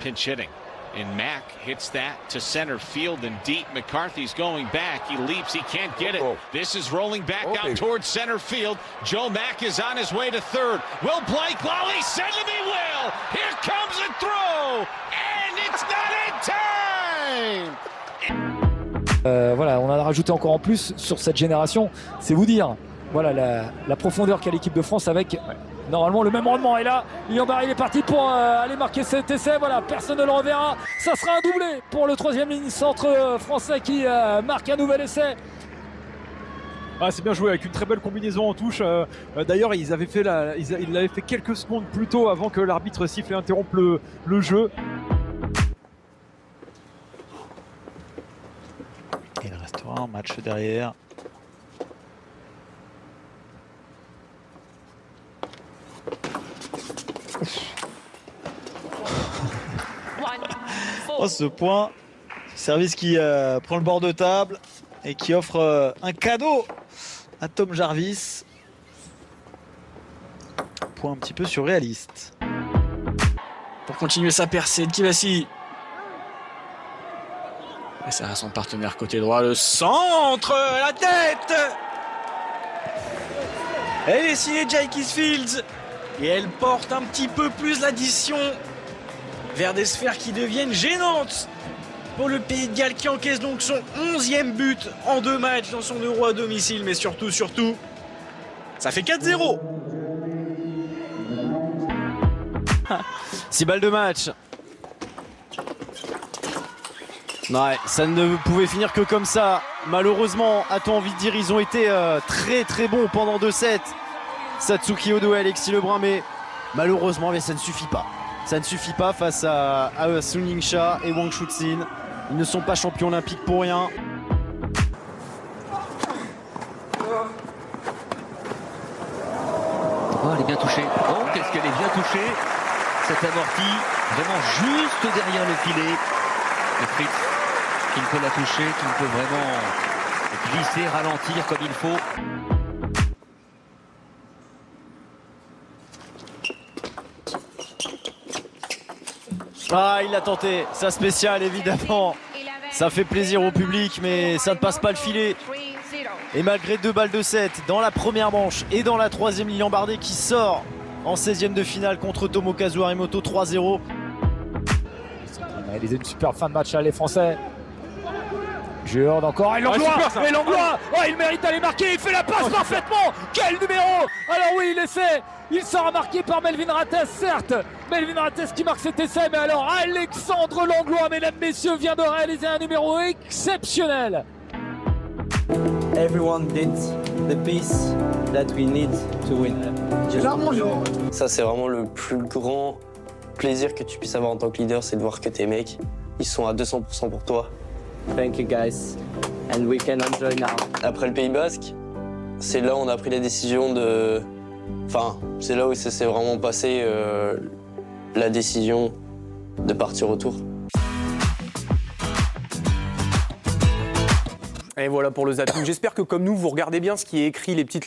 pinch hitting. And Mack hits that to center field and deep. McCarthy's going back. He leaps. He can't get it. This is rolling back out towards center field. Joe Mack is on his way to third. Will Blake Lally send him? He will. Here comes a throw. And it's not in time. Voilà, on en a rajouté encore en plus sur cette génération. C'est vous dire, voilà la profondeur qu'a l'équipe de France avec... Normalement, le même rendement est là. Lilian Barry, il est parti pour aller marquer cet essai. Voilà, personne ne le reverra. Ça sera un doublé pour le troisième ligne centre français qui marque un nouvel essai. Ah, c'est bien joué avec une très belle combinaison en touche. D'ailleurs, ils l'avaient fait quelques secondes plus tôt avant que l'arbitre siffle et interrompe le jeu. Il restera un match derrière. Oh, ce point, service qui prend le bord de table et qui offre un cadeau à Tom Jarvis. Point un petit peu surréaliste. Pour continuer sa percée de Kivasi. Et ça a son partenaire côté droit, le centre, la tête. Elle est signée Jake Fields et elle porte un petit peu plus l'addition vers des sphères qui deviennent gênantes pour le Pays de Galles qui encaisse donc son 11e but en 2 matchs dans son Euro à domicile, mais surtout, ça fait 4-0. 6 balles de match. Ouais, ça ne pouvait finir que comme ça. Malheureusement, a-t-on envie de dire, ils ont été très très bons pendant 2 sets. Satsuki Odo et Alexis Lebrun, mais malheureusement, mais ça ne suffit pas. Ça ne suffit pas face à Sun Yingxia et Wang Shuxin. Ils ne sont pas champions olympiques pour rien. Oh, elle est bien touchée. Oh, qu'est-ce qu'elle est bien touchée. Cette amortie, vraiment juste derrière le filet. Et Fritz qui ne peut la toucher, qui ne peut vraiment glisser, ralentir comme il faut. Ah, il l'a tenté, sa spéciale évidemment. Ça fait plaisir au public, mais ça ne passe pas le filet. Et malgré 2 balles de 7 dans la première manche et dans la 3e, Lilian Bardet qui sort en 16e de finale contre Tomokazu Harimoto 3-0. Ils ont une super fin de match, les Français. Jurde encore, et Langlois, il mérite d'aller marquer, il fait la passe parfaitement. Quel numéro! Alors oui, l'essai, il sera marqué par Melvin Rattès, certes. Melvin Rattès qui marque cet essai, mais alors Alexandre Langlois, mesdames, messieurs, vient de réaliser un numéro exceptionnel. Everyone did the piece that we need to win. Ça, c'est vraiment le plus grand plaisir que tu puisses avoir en tant que leader, c'est de voir que tes mecs, ils sont à 200% pour toi. Thank you guys, and we can enjoy now. Après le Pays Basque, c'est là où on a pris la décision de... Enfin, c'est là où ça s'est vraiment passé, la décision de partir au tour. Et voilà pour le zapping. J'espère que comme nous, vous regardez bien ce qui est écrit, les petites